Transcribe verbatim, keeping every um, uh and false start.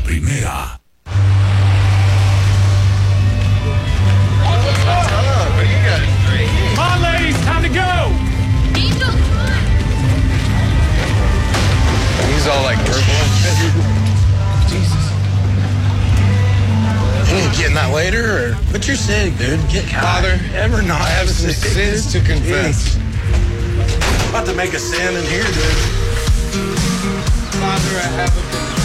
la primera. Come on, ladies, time to go! He's all like purple. Jesus. You ain't getting that later, or but you're sick, dude. Get Father, ever not have some sins to confess. About to make a sin in here, dude. Father, I have a